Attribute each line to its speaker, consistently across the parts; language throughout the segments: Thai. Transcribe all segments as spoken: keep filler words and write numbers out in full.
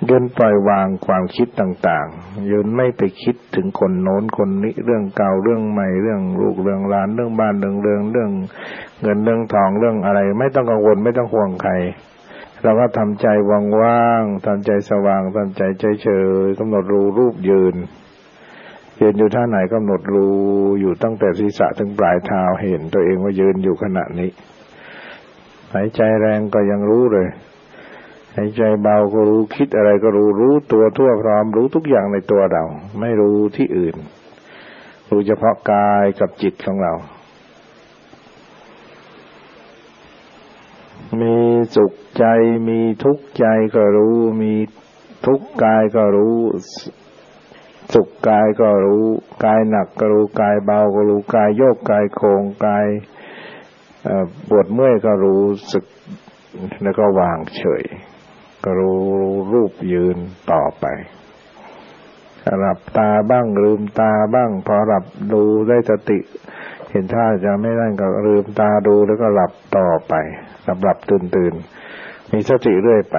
Speaker 1: ยืนปล่อยวางความคิดต่างๆยืนไม่ไปคิดถึงคนโน้นคนนี้เรื่องเก่าเรื่องใหม่เรื่องลูกเรื่องหลานเรื่องบ้านเรื่องเรื่องเรื่องเงินเรื่องทองเรื่องอะไรไม่ต้องกังวลไม่ต้องห่วงใครเราก็ทำใจว่างๆทำใจสว่างทำใจเฉยๆกำหนดรู้รูปยืนยืนอยู่ท่าไหนกำหนดรู้อยู่ตั้งแต่ศีรษะถึงปลายเท้าเห็นตัวเองว่ายืนอยู่ขณะนี้หายใจแรงก็ยังรู้เลยหายใจเบาก็รู้คิดอะไรก็รู้รู้ตัวทั่วพร้อมรู้ทุกอย่างในตัวเราไม่รู้ที่อื่นรู้เฉพาะกายกับจิตของเรามีสุขใจมีทุกข์ใจก็รู้มีทุกข์กายก็รู้สุขกายก็รู้กายหนักก็รู้กายเบาก็รู้กายโยกกายโครงกายปวดเมื่อยก็รู้สึกแล้วก็วางเฉยก็รู้รูปยืนต่อไปหลับตาบ้างลืมตาบ้างพอหลับดูได้สติเห็นท่าจะไม่นั่นก็ลืมตาดูแล้วก็หลับต่อไปหลับหลับตื่นตื่นมีสติเรื่อยไป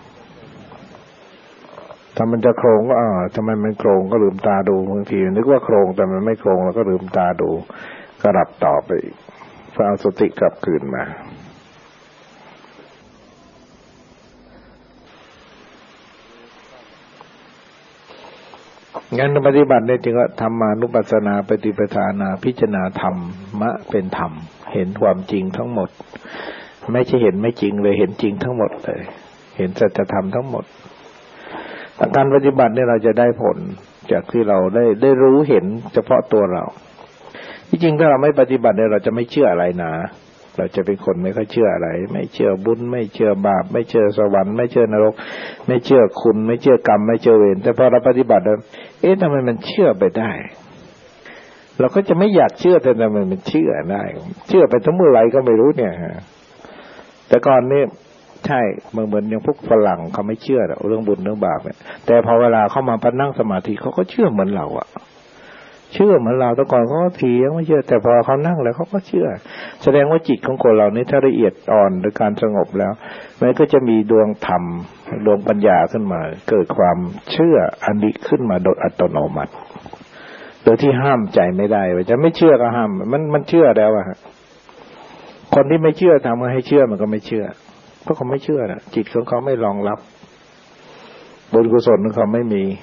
Speaker 1: ถ้ามันจะโครงก็อ่าทำไมมันโครงก็ลืมตาดูบางทีนึกว่าโครงแต่มันไม่โครงแล้วก็ลืมตาดูก็หลับต่อไปอีกเพื่อเอาสติกลับคืนมางั้นปฏิบัติเนี่ยจึงว่าธรรมานุปัสสนาปฏิปทานาพิจารณาธรรมะเป็นธรรมเห็นความจริงทั้งหมดไม่ใช่เห็นไม่จริงเลยเห็นจริงทั้งหมดเลยเห็นสัจธรรมทั้งหมดการปฏิบัติเนี่ยเราจะได้ผลจากที่เราได้ได้รู้เห็นเฉพาะตัวเราที่จริงถ้าเราไม่ปฏิบัติเนี่ยเราจะไม่เชื่ออะไรนะเราจะเป็นคนไม่ค่อยเชื่ออะไรไม่เชื่อบุญไม่เชื่อบาปไม่เชื่อสวรรค์ไม่เชื่อนรกไม่เชื่อคุณไม่เชื่อกรรมไม่เชื่อเวรแต่พอเราปฏิบัติแล้วเอ๊ะทำไมมันเชื่อไปได้เราก็จะไม่อยากเชื่อแต่ทำไมมันเชื่อได้เชื่อไปทั้งเมื่อไหร่ก็ไม่รู้เนี่ยแต่ก่อนนี่ใช่เหมือนเหมือนอย่างพวกฝรั่งเขาไม่เชื่อเรื่องบุญเรื่องบาปเนี่ยแต่พอเวลาเข้ามาปนั่งสมาธิเขาก็เชื่อเหมือนเราอะเชื่อเหมือนเราแต่ก่อนเขาก็เถียงไม่เชื่อแต่พอเขานั่งแล้วเขาก็เชื่อแสดงว่าจิตของคนเรานี่ถ้าละเอียดอ่อนด้วยการสงบแล้วมันก็จะมีดวงธรรมดวงปัญญาขึ้นมาเกิดความเชื่ออันนี้ขึ้นมาโดยอัตโนมัติโดยที่ห้ามใจไม่ได้ว่าจะไม่เชื่อก็ห้ามมันมันเชื่อแล้วอะคนที่ไม่เชื่อทำให้เชื่อมันก็ไม่เชื่อเพราะเขาไม่เชื่อนะจิตของเขาไม่รองรับบุญกุศลของเขาไม่มี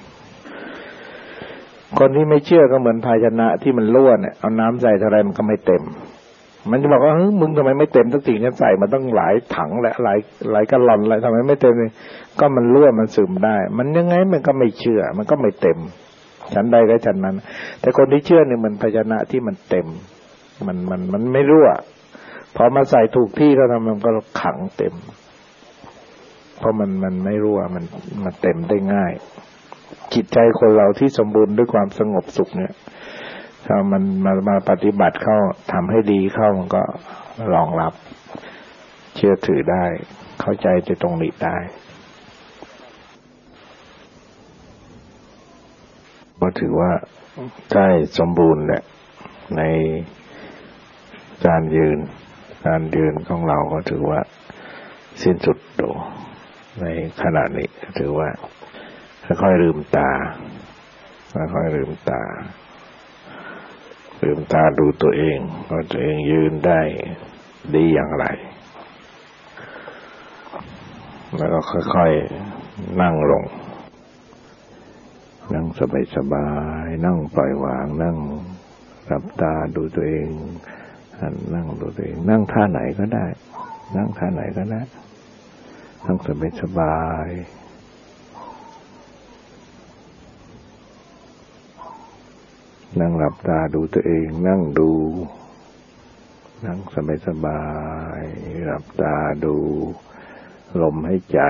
Speaker 1: คนที่ไม่เชื่อก็เหมือนภาชนะที่มันรั่วเนี่ยเอาน้ำใส่เท่าไรมันก็ไม่เต็มมันจะบอกว่าเฮ้ยมึงทำไมไม่เต็มสักทีงั้นใส่มันต้องหลายถังและหลายหลายกะลอนเลยทำไมไม่เต็มเลยก็มันรั่วมันซึมได้มันยังไงมันก็ไม่เชื่อมันก็ไม่เต็มฉันใดก็ฉันนั้นแต่คนที่เชื่อเนี่ยมันภาชนะที่มันเต็มมันมันมันไม่รั่วพอมาใส่ถูกที่ก็ทำมันก็ขังเต็มเพราะมันมันไม่รั่วมันมันเต็มได้ง่ายจิตใจคนเราที่สมบูรณ์ด้วยความสงบสุขเนี่ยถ้ามันมามาปฏิบัติเข้าทำให้ดีเข้ามันก็รองรับเชื่อถือได้เข้าใจในตรงนี้ได้ก็ถือว่าได้สมบูรณ์แหละในการยืนการยืนของเราก็ถือว่าสิ้นสุดโดในขณะนี้ถือว่าค่อยๆลืมตาค่อยๆลืมตาลืมตาดูตัวเองว่าตัวเองยืนได้ดีอย่างไรแล้วก็ค่อยๆนั่งลงนั่งสบายๆนั่งปล่อยวางนั่งหลับตาดูตัวเองนั่งดูตัวเองนั่งท่าไหนก็ได้นั่งท่าไหนก็ได้นั่งสบายๆนั่งหลับตาดูตัวเองนั่งดูนั่งสบายๆหลับตาดูลมหายใจ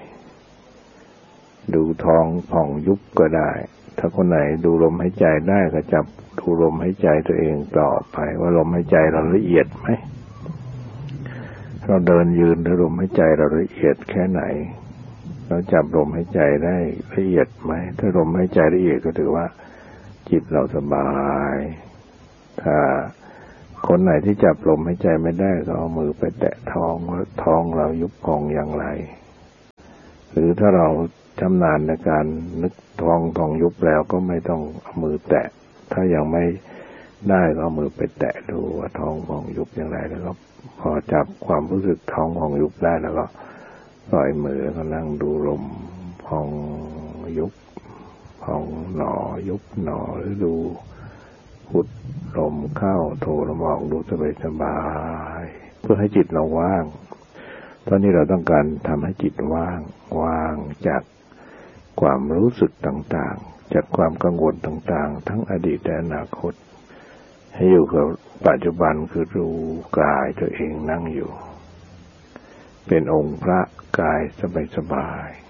Speaker 1: ดูท้องผ่องยุบก็ได้ถ้าคนไหนดูลมหายใจได้ก็จับดูลมหายใจตัวเองต่อไปว่าลมหายใจเราละเอียดไหมเราเดินยืนแล้วลมหายใจเราละเอียดแค่ไหนเราจับลมหายใจได้ละเอียดไหมถ้าลมหายใจละเอียดก็ถือว่าจิตเราสบายถ้าคนไหนที่จับลมหายใจไม่ได้ก็เอามือไปแตะท้องว่าท้องเรายุบพองอย่างไรหรือถ้าเราชำนาญในการนึกท้องท้องยุบแล้วก็ไม่ต้องเอามือแตะถ้ายังไม่ได้ก็เอามือไปแตะดูว่าท้องของยุบอย่างไรแล้วก็พอจับความรู้สึกท้องของยุบได้แล้วก็ปล่อยมือแล้วก็นั่งดูลมพองยุบพองหนอยุบหนอหรือดูพุทลมเข้าโทลมออกดูสบายสบายเพื่อให้จิตเราว่างตอนนี้เราต้องการทำให้จิตว่างว่างจากความรู้สึกต่างๆจากความกังวลต่างๆทั้งอดีตและอนาคตให้อยู่กับปัจจุบันคือรู้กายตัวเองนั่งอยู่เป็นองค์พระกายสบายๆ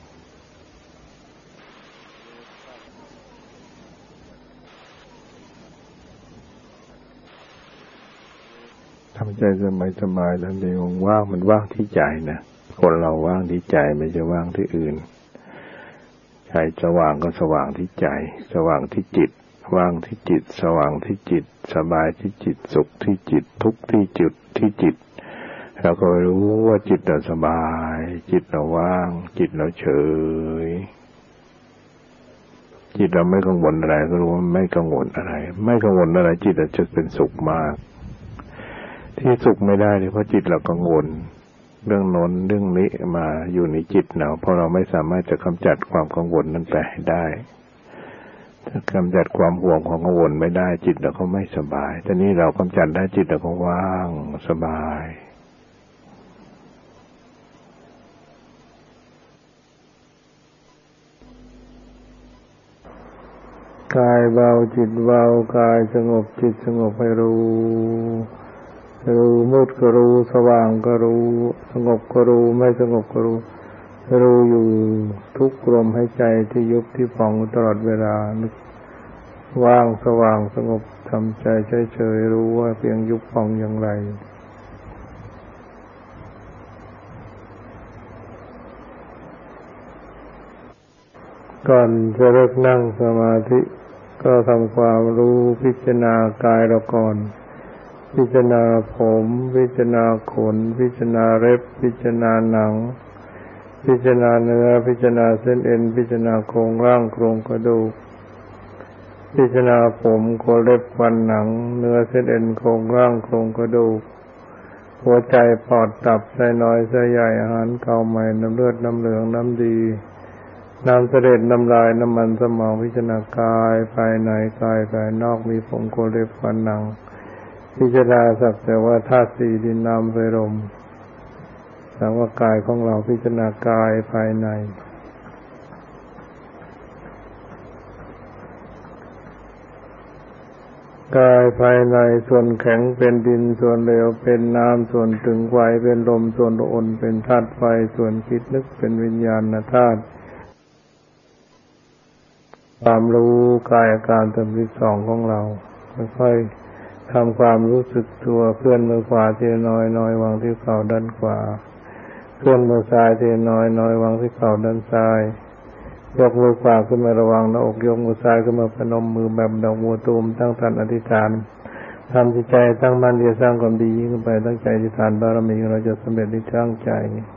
Speaker 1: ทำใจสบายๆทันทีว่างมันว่างที่ใจนะคนเราว่างที่ใจไม่ใช่ว่างที่อื่นใจสว่างก็สว่างที่ใจสว่างที่จิตว่างที่จิตสว่างที่จิตสบายที่จิตสุขที่จิตทุกข์ที่จุดที่จิตเราก็รู้ว่าจิตเราสบายจิตเราว่างจิตเราเฉยจิตเราไม่กังวลอะไรก็รู้ว่าไม่กังวลอะไรไม่กังวลอะไรจิตเราจะเป็นสุขมากที่สุขไม่ได้เพราะจิตเรากังวลเรื่องโน้นเรื่องนี้มาอยู่ในจิตเราเพราะเราไม่สามารถจะกำจัดความกังวลนั้นไปได้ถ้ากำจัดความห่วงของกังวลไม่ได้จิตเราก็ไม่สบายแต่นี้เรากำจัดได้จิตเราก็ว่างสบายกายเบาจิตเบากายสงบจิตสงบให้รู้รู้มืดก็รู้สว่างก็รู้สงบก็รู้ไม่สงบก็รู้รู้อยู่ทุกลมหายใจที่ยุบที่พองตลอดเวลานึกว่างสว่างสงบทำใจเฉยๆรู้ว่าเพียงยุบพองอย่างไรก่อนจะเลิกนั่งสมาธิก็ทำความรู้พิจารณากายเราก่อนพิจารณาผมพิจารณาขนพิจารณาเล็บพิจารณาหนังพิจารณาเนื้อพิจารณาเส้นเอ็นพิจารณาโครงร่างโครงกระดูกพิจารณาผมขนเล็บฟันหนังเนื้อเส้นเอ็นโครงร่างโครงกระดูกหัวใจปอดตับไส้น้อยไส้ใหญ่อาหารเก่าใหม่น้ำเลือดน้ำเหลืองน้ำดีน้ำเสด็จน้ำลายน้ำมันสมองพิจารณากายภายในกายภายนอกมีผมขนเล็บฟันหนังพิจารณาสักแต่ว่าธาตุสี่ดินน้ำไฟลมสังว่ากายของเราพิจารณากายภายในกายภายในส่วนแข็งเป็นดินส่วนเหลวเป็นน้ำส่วนตึงไฟเป็นลมส่วนอ่อนเป็นธาตุไฟส่วนคิดนึกเป็นวิญญาณธาตุความรู้กายอาการสามสิบสองของเราค่อยๆทำความรู้สึกตัวเคลื่อนมือขวาทีน้อยน้อยวางที่เข่าด้านขวาเคลื่อนมือซ้ายทีน้อยน้อยวางที่เข่าด้านซ้ายยกมือขวาขึ้นมาระวังหน้าอกยกมือซ้ายขึ้นมาพนมมือแบบดอกบัวตูมตั้งสันอธิษฐานทำจิตใจตั้งมั่นที่จะสร้างความดียิ่งขึ้นไปตั้งใจอธิษฐานบารมีเราจะสำเร็จในทางใจ